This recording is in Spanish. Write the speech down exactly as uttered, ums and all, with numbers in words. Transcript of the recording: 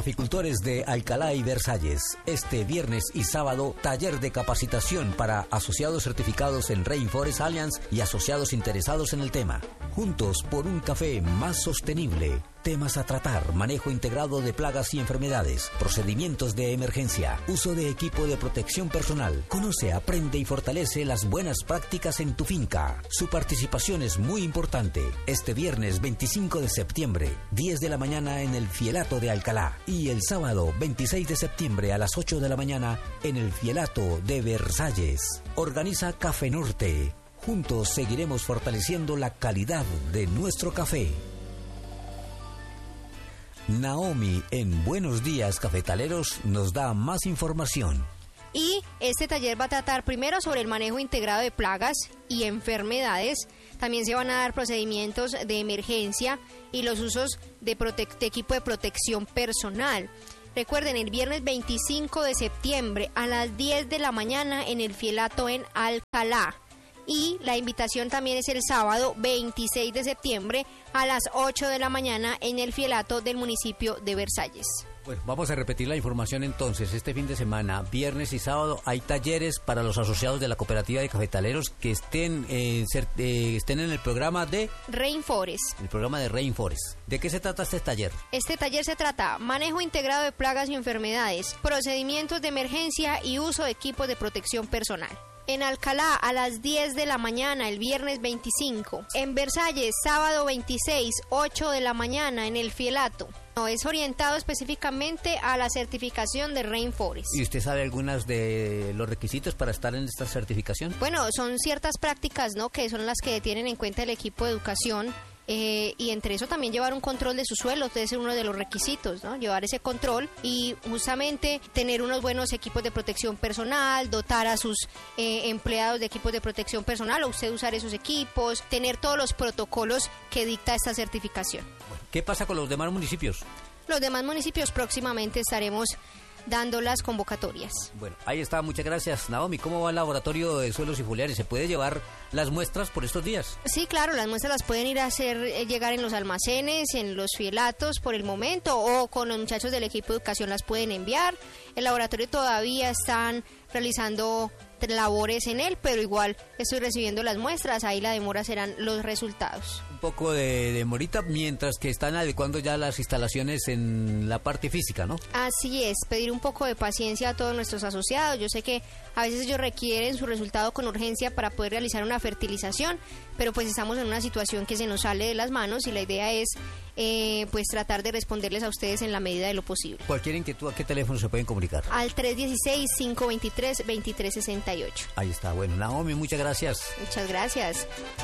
Caficultores de Alcalá y Versalles. Este viernes y sábado, taller de capacitación para asociados certificados en Rainforest Alliance y asociados interesados en el tema. Juntos por un café más sostenible. Temas a tratar: manejo integrado de plagas y enfermedades, procedimientos de emergencia, uso de equipo de protección personal. Conoce, aprende y fortalece las buenas prácticas en tu finca. Su participación es muy importante. Este viernes veinticinco de septiembre, diez de la mañana en el Fielato de Alcalá, y el sábado veintiséis de septiembre a las ocho de la mañana en el Fielato de Versalles. Organiza Café Norte. Juntos seguiremos fortaleciendo la calidad de nuestro café. Naomi en Buenos Días Cafetaleros nos da más información. Y este taller va a tratar primero sobre el manejo integrado de plagas y enfermedades. También se van a dar procedimientos de emergencia y los usos de, prote- de equipo de protección personal. Recuerden, el viernes veinticinco de septiembre a las diez de la mañana en el Fielato en Alcalá. Y la invitación también es el sábado veintiséis de septiembre a las ocho de la mañana en el Fielato del municipio de Versalles. Pues vamos a repetir la información entonces. Este fin de semana, viernes y sábado, hay talleres para los asociados de la cooperativa de cafetaleros que estén eh, ser, eh, estén en el programa de Rainforest. El programa de Rainforest. ¿De qué se trata este taller? Este taller se trata manejo integrado de plagas y enfermedades, procedimientos de emergencia y uso de equipos de protección personal. En Alcalá a las diez de la mañana el viernes veinticinco. En Versalles sábado veintiséis, ocho de la mañana en el Fielato. No, es orientado específicamente a la certificación de Rainforest. ¿Y usted sabe algunas de los requisitos para estar en esta certificación? Bueno, son ciertas prácticas, ¿no?, que son las que tienen en cuenta el equipo de educación. Eh, y entre eso también llevar un control de su suelo debe ser uno de los requisitos, ¿no? Llevar ese control y justamente tener unos buenos equipos de protección personal, dotar a sus eh, empleados de equipos de protección personal o usted usar esos equipos, tener todos los protocolos que dicta esta certificación. ¿Qué pasa con los demás municipios? Los demás municipios próximamente estaremos dando las convocatorias. Bueno, ahí está, muchas gracias. Naomi, ¿cómo va el laboratorio de suelos y foliares? ¿Se puede llevar las muestras por estos días? Sí, claro, las muestras las pueden ir a hacer eh, llegar en los almacenes, en los fielatos por el momento, o con los muchachos del equipo de educación las pueden enviar. El laboratorio todavía están realizando labores en él, pero igual estoy recibiendo las muestras, ahí la demora serán los resultados. Un poco de demorita mientras que están adecuando ya las instalaciones en la parte física, ¿no? Así es, pedir un poco de paciencia a todos nuestros asociados. Yo sé que a veces ellos requieren su resultado con urgencia para poder realizar una fertilización, pero pues estamos en una situación que se nos sale de las manos y la idea es eh, pues tratar de responderles a ustedes en la medida de lo posible. Cualquier inquietud, ¿a qué teléfono se pueden comunicar? Al tres uno seis, cinco dos tres, dos tres seis ocho. Ahí está, bueno, Naomi, muchas gracias. Muchas gracias.